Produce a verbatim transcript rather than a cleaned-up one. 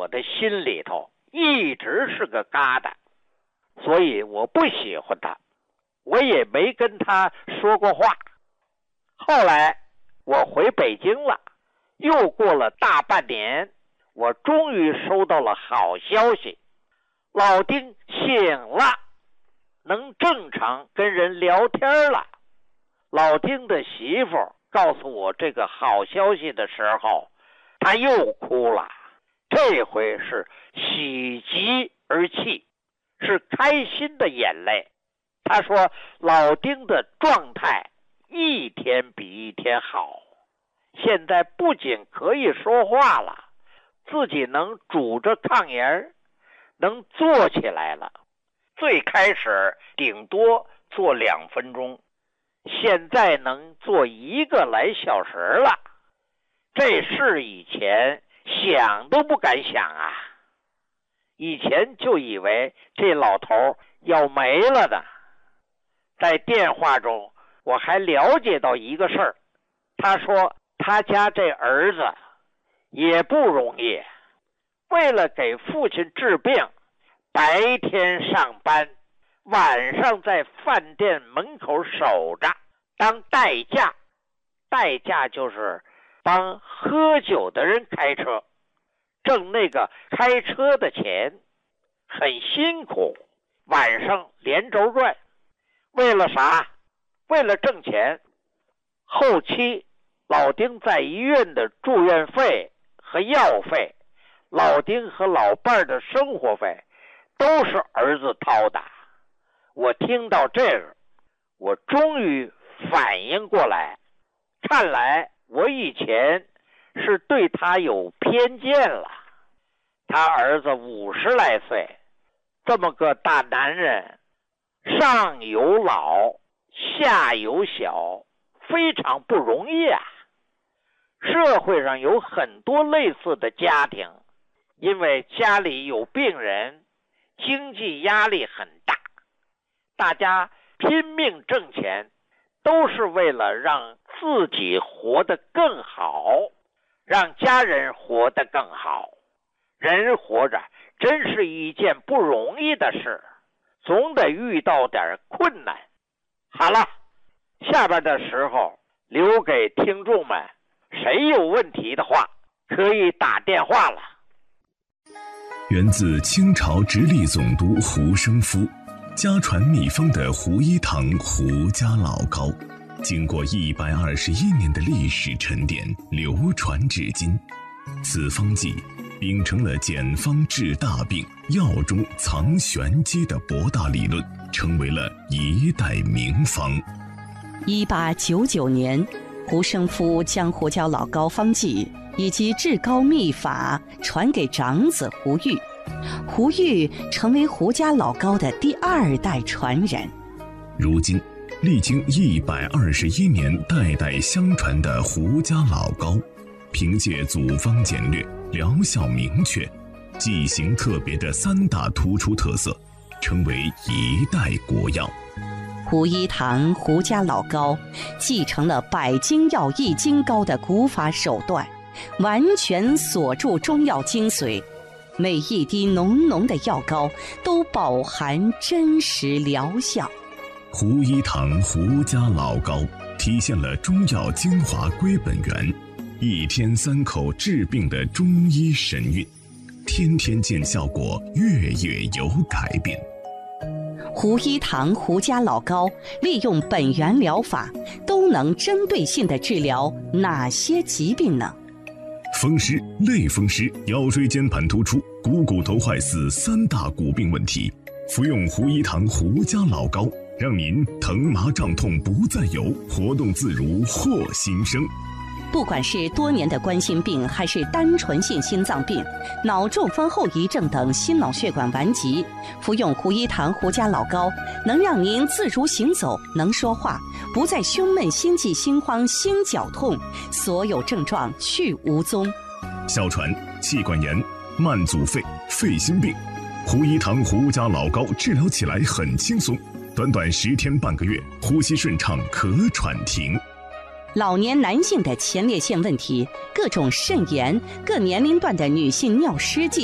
我的心里头一直是个疙瘩，所以我不喜欢他，我也没跟他说过话。后来我回北京了，又过了大半年，我终于收到了好消息，老丁醒了，能正常跟人聊天了。老丁的媳妇告诉我这个好消息的时候，他又哭了，这回是喜极而泣，是开心的眼泪。他说老丁的状态一天比一天好，现在不仅可以说话了，自己能拄着炕沿，能坐起来了。最开始顶多坐两分钟，现在能坐一个来小时了。这事以前想都不敢想啊！以前就以为这老头要没了呢。在电话中我还了解到一个事儿，他说他家这儿子也不容易，为了给父亲治病，白天上班，晚上在饭店门口守着当代驾。代驾就是帮喝酒的人开车，挣那个开车的钱，很辛苦，晚上连轴转。为了啥？为了挣钱。后期老丁在医院的住院费和药费，老丁和老伴儿的生活费都是儿子掏的。我听到这个，我终于反应过来，看来我以前是对他有偏见了。他儿子五十来岁，这么个大男人，上有老下有小，非常不容易啊。社会上有很多类似的家庭，因为家里有病人，经济压力很大，大家拼命挣钱，都是为了让自己活得更好，让家人活得更好。人活着真是一件不容易的事，总得遇到点困难。好了，下边的时候留给听众们，谁有问题的话可以打电话了。 源自清朝直隶总督胡生夫，家传秘方的胡一堂胡家老膏，经过一百二十一年的历史沉淀，流传至今。此方剂秉承了简方治大病、药中藏玄机的博大理论，成为了一代名方。 一八九九年，胡生夫将胡椒老膏方剂以及治膏秘法传给长子胡玉，胡玉成为胡家老膏的第二代传人。 如今历经一百二十一年代代相传的胡家老膏，凭借组方简略、疗效明确、剂型特别的三大突出特色，成为一代国药。 胡一堂胡家老膏继承了百金药易筋膏的古法手段，完全锁住中药精髓，每一滴浓浓的药膏都饱含真实疗效。 胡一堂胡家老膏体现了中药精华归本源，一天三口治病的中医神韵，天天见效果，月月有改变。 胡一堂胡家老膏利用本源疗法，都能针对性地治疗哪些疾病呢？ 风湿、类风湿、腰椎间盘突出、股骨头坏死三大骨病问题，服用胡一堂胡家老膏，让您疼麻胀痛不再有，活动自如获新生。 不管是多年的冠心病，还是单纯性心脏病、脑中风后遗症等心脑血管顽疾，服用胡一堂胡家老膏，能让您自如行走，能说话，不再胸闷、心悸、心慌、心绞痛，所有症状去无踪。 哮喘、气管炎、慢阻肺、肺心病，胡一堂胡家老膏治疗起来很轻松，短短十天半个月，呼吸顺畅，咳喘停。 老年男性的前列腺问题，各种肾炎，各年龄段的女性尿失禁，